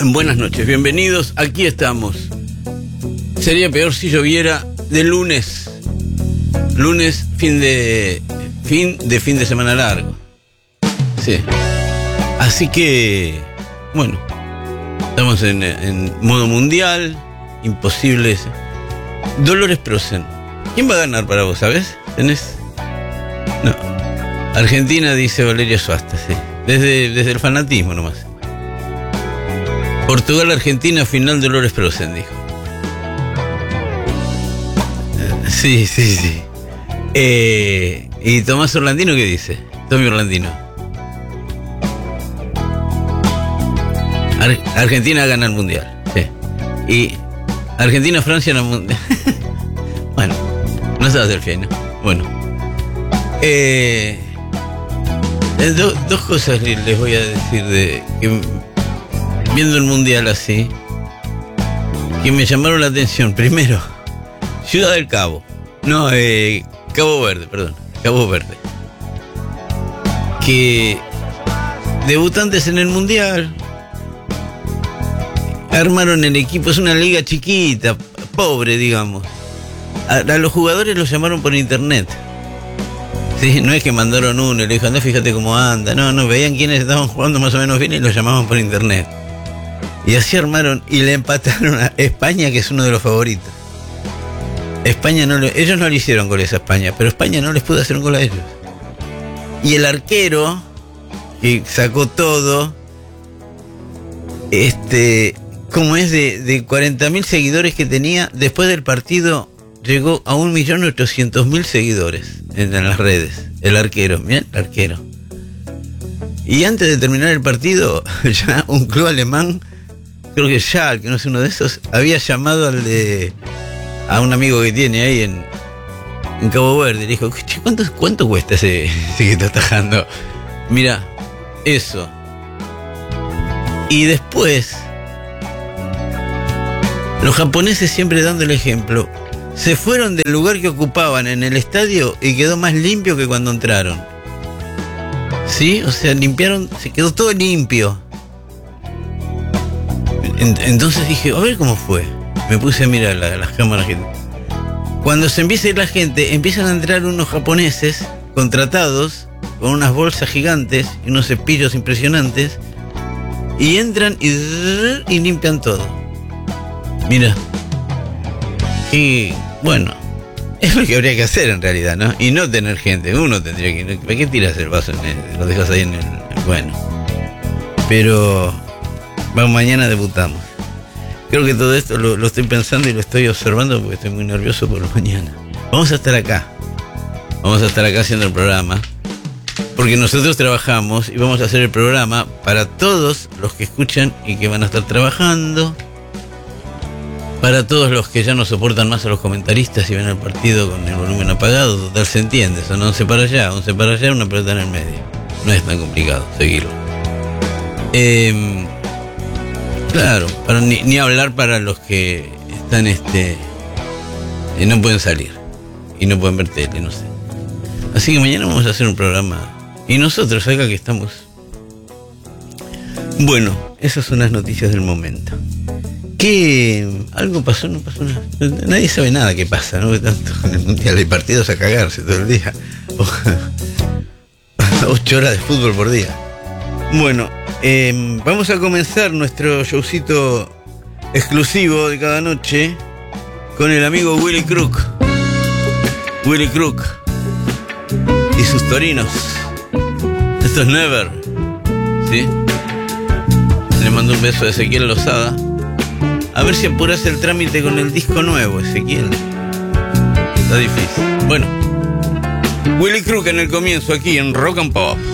Buenas noches, bienvenidos, aquí estamos. Sería peor si lloviera de lunes. Lunes, fin de semana largo. Sí. Así que, bueno, estamos en modo mundial, imposibles. Dolores Prosen. ¿Quién va a ganar para vos, sabes? ¿Tenés? No. Argentina, dice Valeria Suasta, sí. Desde el fanatismo nomás. Portugal, Argentina, final Dolores Prosen, dijo. Sí. ¿Y Tomás Orlandino qué dice? Tommy Orlandino. Argentina gana el mundial. Sí. Y Argentina-Francia en el mundial. Bueno, no se va a hacer fiel, ¿no? Bueno. Dos cosas les voy a decir de que, viendo el mundial así, que me llamaron la atención. Primero, Ciudad del Cabo. No, Cabo Verde, perdón. Cabo Verde. Que debutantes en el mundial armaron el equipo. Es una liga chiquita, pobre, digamos. A los jugadores los llamaron por internet. Sí, no es que mandaron uno y le dijo, anda, fíjate cómo anda. No, veían quiénes estaban jugando más o menos bien y los llamaban por internet. Y así armaron y le empataron a España, que es uno de los favoritos. España ellos no le hicieron goles a España, pero España no les pudo hacer un gol a ellos. Y el arquero, que sacó todo, como es de 40.000 seguidores que tenía, después del partido llegó a 1.800.000 seguidores en las redes. El arquero, mirá el arquero. Y antes de terminar el partido, ya un club alemán, creo que Schalke, no sé, uno de esos, había llamado a un amigo que tiene ahí en Cabo Verde. Le dijo, che, ¿cuánto cuesta ese que está atajando? Mira, eso. Y después, los japoneses, siempre dando el ejemplo, se fueron del lugar que ocupaban en el estadio y quedó más limpio que cuando entraron. ¿Sí? O sea, limpiaron, se quedó todo limpio. Entonces dije, a ver cómo fue. Me puse a mirar las cámaras. Cuando se empieza a ir la gente, empiezan a entrar unos japoneses contratados con unas bolsas gigantes y unos cepillos impresionantes, y entran y limpian todo. Mira. Y bueno, es lo que habría que hacer en realidad, ¿no? Y no tener gente. Uno tendría que... ¿Para qué tiras el vaso? Lo dejas ahí en el... Bueno. Pero... Vamos, mañana debutamos. Creo que todo esto lo estoy pensando y lo estoy observando porque estoy muy nervioso por mañana. Vamos a estar acá. Vamos a estar acá haciendo el programa. Porque nosotros trabajamos y vamos a hacer el programa para todos los que escuchan y que van a estar trabajando. Para todos los que ya no soportan más a los comentaristas y ven el partido con el volumen apagado. Total, se entiende. Son 11 para allá, una pelota en el medio. No es tan complicado seguirlo. Claro, para ni hablar para los que están no pueden salir y no pueden ver tele, no sé. Así que mañana vamos a hacer un programa y nosotros acá que estamos. Bueno, esas son las noticias del momento. ¿Qué? ¿Algo pasó? ¿No pasó nada? Nadie sabe nada qué pasa, ¿no? Tanto en el mundial hay partidos a cagarse todo el día. 8 horas de fútbol por día. Bueno, vamos a comenzar nuestro showcito exclusivo de cada noche con el amigo Willy Crook. Willy Crook y sus torinos. Esto es Never. ¿Sí? Le mando un beso a Ezequiel Lozada. A ver si apuras el trámite con el disco nuevo, Ezequiel. Está difícil. Bueno, Willy Crook en el comienzo aquí en Rock and Pop.